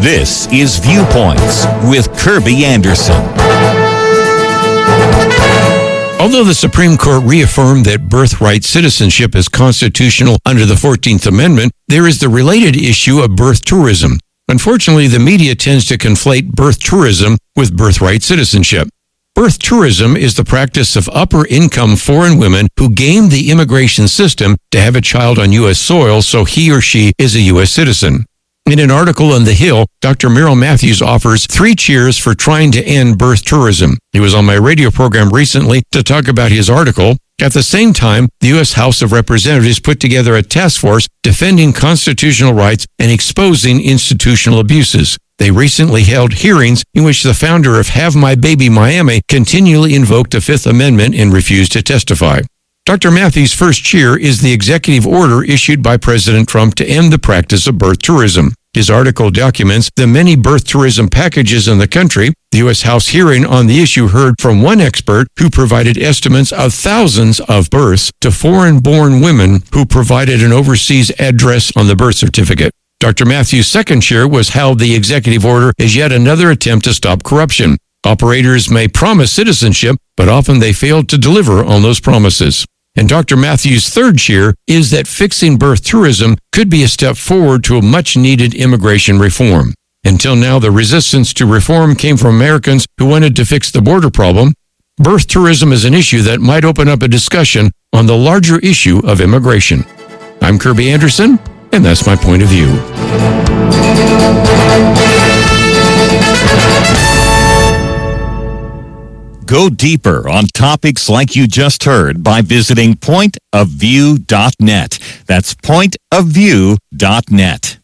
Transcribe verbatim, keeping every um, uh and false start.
This is Viewpoints with Kirby Anderson. Although the Supreme Court reaffirmed that birthright citizenship is constitutional under the fourteenth Amendment, there is the related issue of birth tourism. Unfortunately, the media tends to conflate birth tourism with birthright citizenship. Birth tourism is the practice of upper-income foreign women who game the immigration system to have a child on U S soil so he or she is a U S citizen. In an article on The Hill, Doctor Merrill Matthews offers three cheers for trying to end birth tourism. He was on my radio program recently to talk about his article. At the same time, the U S House of Representatives put together a task force defending constitutional rights and exposing institutional abuses. They recently held hearings in which the founder of Have My Baby Miami continually invoked the Fifth Amendment and refused to testify. Doctor Matthews' first cheer is the executive order issued by President Trump to end the practice of birth tourism. His article documents the many birth tourism packages in the country. The U S House hearing on the issue heard from one expert who provided estimates of thousands of births to foreign-born women who provided an overseas address on the birth certificate. Doctor Matthews' second cheer was how the executive order is yet another attempt to stop corruption. Operators may promise citizenship, but often they fail to deliver on those promises. And Doctor Matthews' third cheer is that fixing birth tourism could be a step forward to a much-needed immigration reform. Until now, the resistance to reform came from Americans who wanted to fix the border problem. Birth tourism is an issue that might open up a discussion on the larger issue of immigration. I'm Kirby Anderson, and that's my point of view. Go deeper on topics like you just heard by visiting point of view dot net. That's point of view dot net.